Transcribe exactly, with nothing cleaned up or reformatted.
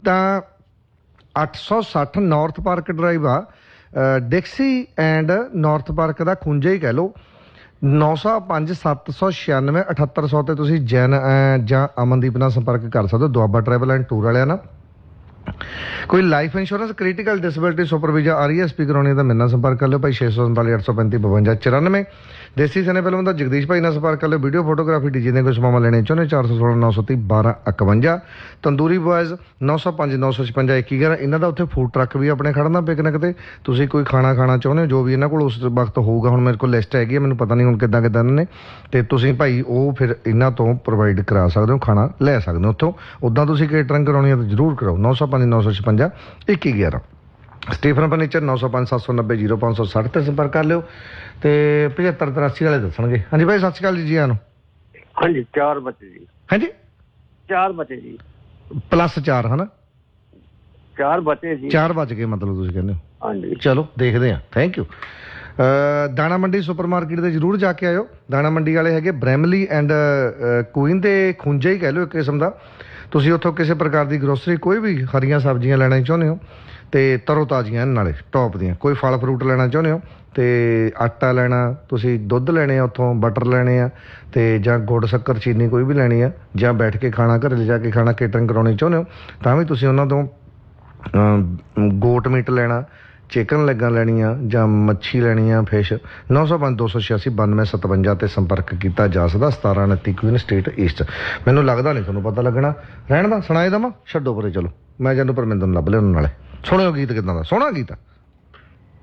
ਤਾਂ ਅੱਠ ਸੌ ਸੱਠ ਨੌਰਥ ਪਾਰਕ ਡਰਾਈਵ ਆ, ਡਿਕਸੀ ਐਂਡ ਨੌਰਥ ਪਾਰਕ ਦਾ ਖੁੰਝਾ ਹੀ ਕਹਿ ਲਓ। ਨੌ ਸੌ ਪੰਜ ਸੱਤ ਸੌ ਛਿਆਨਵੇਂ ਅਠੱਤਰ ਸੌ ਤੇ ਤੁਸੀਂ ਜੈਨ ਜਾਂ ਅਮਨਦੀਪ ਨਾਲ ਸੰਪਰਕ ਕਰ ਸਕਦੇ ਹੋ, ਦੁਆਬਾ ਟਰੈਵਲ ਐਂਡ ਟੂਰ ਵਾਲਿਆਂ ਨਾਲ। ਕੋਈ life insurance, critical disability, super visa, R E S P ਕਰਾਉਣੀ ਤਾਂ ਮੇਰੇ ਨਾਲ ਸੰਪਰਕ ਕਰ ਲਿਓ ਭਾਈ। ਛੇ ਸੌ ਸੰਤਾਲੀ ਅੱਠ ਸੌ ਪੈਂਤੀ ਬਵੰਜਾ ਚੁਰਾਨਵੇਂ। ਦੇਸੀ ਸਨੇ ਫਿਲਮ ਦਾ ਜਗਦੀਸ਼ ਭਾਈ ਨਾਲ ਸੰਪਰਕ ਕਰ ਲਿਓ। ਵੀਡੀਓ ਫੋਟੋਗ੍ਰਾਫੀ ਡੀ ਜੇ ਦੇ ਕੋਈ ਸਮਾਂ ਲੈਣੇ ਚਾਹੁੰਦੇ ਚਾਰ ਸੌ ਸੋਲਾਂ ਨੌ ਸੌ ਤੀਹ ਬਾਰਾਂ ਇਕਵੰਜਾ। ਤੰਦੂਰੀ ਬॉयਜ਼ ਨੌ ਸੌ ਪੰਜ ਨੌ ਸੌ ਛਪੰਜਾ ਇੱਕੀ ਗਿਆਰਾਂ। ਇਹਨਾਂ ਦਾ ਉੱਥੇ ਫੂਡ ਟਰੱਕ ਵੀ ਆਪਣੇ ਖੜਨਾ ਪਿਕਨਿਕ 'ਤੇ। ਤੁਸੀਂ ਕੋਈ ਖਾਣਾ ਖਾਣਾ ਚਾਹੁੰਦੇ ਹੋ ਜੋ ਵੀ ਇਹਨਾਂ ਕੋਲ ਉਸ ਵਕਤ ਹੋਊਗਾ, ਹੁਣ ਮੇਰੇ ਕੋਲ ਲਿਸਟ ਹੈਗੀ ਹੈ, ਮੈਨੂੰ ਪਤਾ ਨਹੀਂ ਹੁਣ ਕਿੱਦਾਂ ਕਿੱਦਾਂ ਇਹਨਾਂ ਨੇ, ਅਤੇ ਤੁਸੀਂ ਭਾਈ ਉਹ ਫਿਰ ਇਹਨਾਂ ਤੋਂ ਪ੍ਰੋਵਾਈਡ ਕਰਾ ਸਕਦੇ ਹੋ, ਖਾਣਾ ਲੈ ਸਕਦੇ ਹੋ ਉੱਥੋਂ। ਉੱਦਾਂ ਤੁਸੀਂ ਕੇਟਰਿੰਗ ਕਰਾਉਣੀ ਹੈ ਤਾਂ ਜ਼ਰੂਰ ਕਰਾਓ। ਨੌ ਸੌ ਪੰਜ ਨੌ ਸੌ ਛਪੰਜਾ ਇੱਕੀ ਗਿਆਰਾਂ। ਸਟੀਫਨ ਫਰਨੀਚਰ ਨੌ ਸੌ ਪੰਜ ਸੱਤ ਸੌ ਨੱਬੇ ਜੀਰੋ ਪੰਜ ਸੌ ਸੱਠ 'ਤੇ ਸੰਪਰਕ ਕਰ ਲਿਓ, ਅਤੇ ਪਝੱਤਰ ਤਰਾਸੀ ਵਾਲੇ ਦੱਸਣਗੇ। ਹਾਂਜੀ ਭਾਈ ਸਤਿ ਸ਼੍ਰੀ ਅਕਾਲ ਜੀ, ਜੀ ਆਇਆਂ ਨੂੰ। ਹਾਂਜੀ ਚਾਰ ਬੱਚੇ ਜੀ। ਹਾਂਜੀ ਚਾਰ ਬੱਚੇ ਜੀ, ਪਲੱਸ ਚਾਰ ਹੈ ਨਾ? ਚਾਰ ਬੱਚੇ ਜੀ, ਚਾਰ ਵੱਜ ਗਏ ਮਤਲਬ ਤੁਸੀਂ ਕਹਿੰਦੇ ਹੋ। ਹਾਂਜੀ ਚਲੋ ਦੇਖਦੇ ਹਾਂ, ਥੈਂਕ ਯੂ। ਦਾਣਾ ਮੰਡੀ ਸੁਪਰ ਮਾਰਕੀਟ ਦੇ ਜ਼ਰੂਰ ਜਾ ਕੇ ਆਇਓ। ਦਾਣਾ ਮੰਡੀ ਵਾਲੇ ਹੈਗੇ ਬ੍ਰੈਮਲੀ ਐਂਡ ਕੁਈਨ ਦੇ ਖੁੰਝਾ ਹੀ ਕਹਿ ਲਓ ਇੱਕ ਕਿਸਮ ਦਾ। ਤੁਸੀਂ ਉੱਥੋਂ ਕਿਸੇ ਪ੍ਰਕਾਰ ਦੀ ਗਰੋਸਰੀ, ਕੋਈ ਵੀ ਹਰੀਆਂ ਸਬਜ਼ੀਆਂ ਲੈਣਾ ਚਾਹੁੰਦੇ ਹੋ ਅਤੇ ਤਰੋ ਤਾਜ਼ੀਆਂ ਨਾਲੇ ਟੌਪ ਦੀਆਂ, ਕੋਈ ਫਲ ਫਰੂਟ ਲੈਣਾ ਚਾਹੁੰਦੇ ਹੋ ਅਤੇ ਆਟਾ ਲੈਣਾ, ਤੁਸੀਂ ਦੁੱਧ ਲੈਣੇ ਆ ਉੱਥੋਂ, ਬਟਰ ਲੈਣੇ ਆ, ਅਤੇ ਜਾਂ ਗੁੜ ਸ਼ੱਕਰ ਚੀਨੀ ਕੋਈ ਵੀ ਲੈਣੀ ਆ, ਜਾਂ ਬੈਠ ਕੇ ਖਾਣਾ ਘਰੇ ਲਿਜਾ ਕੇ ਖਾਣਾ ਕੇਟਰਿੰਗ ਕਰਾਉਣੀ ਚਾਹੁੰਦੇ ਹੋ ਤਾਂ ਵੀ ਤੁਸੀਂ ਉਹਨਾਂ ਤੋਂ ਗੋਟ ਮੀਟ ਲੈਣਾ, ਚਿਕਨ ਲੈਗਾਂ ਲੈਣੀਆਂ ਜਾਂ ਮੱਛੀ ਲੈਣੀ ਆ, ਫਿਸ਼। ਨੌ ਸੌ ਪੰਜ ਦੋ ਸੌ ਛਿਆਸੀ ਬਾਨਵੇਂ ਸਤਵੰਜਾ 'ਤੇ ਸੰਪਰਕ ਕੀਤਾ ਜਾ ਸਕਦਾ। ਸਤਾਰਾਂ ਉਨੱਤੀ ਕੁਈਨ ਸਟਰੀਟ ਈਸਟ। ਮੈਨੂੰ ਲੱਗਦਾ ਨਹੀਂ ਤੁਹਾਨੂੰ ਪਤਾ ਲੱਗਣਾ, ਰਹਿਣ ਦਾ ਸੁਣਾਏ ਦੇਵਾਂ, ਛੱਡੋ ਪਰੇ। ਚਲੋ ਮੈਂ ਜਾਨੂੰ ਪਰਮਿੰਦਰ ਨੂੰ ਲੱਭ ਲਿਆ ਉਹਨਾਂ ਨਾਲੇ। ਸੁਣਿਓ ਗੀਤ ਕਿੱਦਾਂ ਦਾ, ਸੋਹਣਾ ਗੀਤ ਆ।